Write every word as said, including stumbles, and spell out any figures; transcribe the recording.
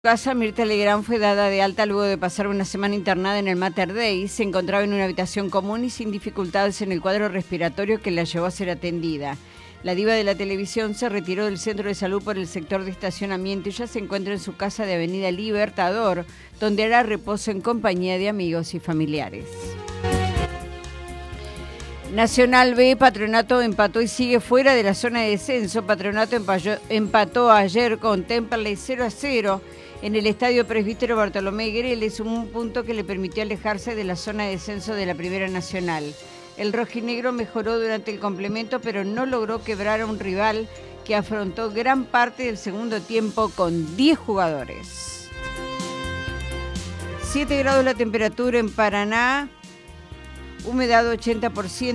Casa, Mirta Legrand fue dada de alta luego de pasar una semana internada en el Mater Dei. Se encontraba en una habitación común y sin dificultades en el cuadro respiratorio que la llevó a ser atendida. La diva de la televisión se retiró del centro de salud por el sector de estacionamiento y ya se encuentra en su casa de Avenida Libertador, donde hará reposo en compañía de amigos y familiares. Nacional B, Patronato empató y sigue fuera de la zona de descenso. Patronato empató ayer con Temperley cero a cero en el Estadio Presbítero Bartolomé Grele, sumó un punto que le permitió alejarse de la zona de descenso de la Primera Nacional. El rojinegro mejoró durante el complemento, pero no logró quebrar a un rival que afrontó gran parte del segundo tiempo con diez jugadores. siete grados la temperatura en Paraná, humedad ochenta por ciento.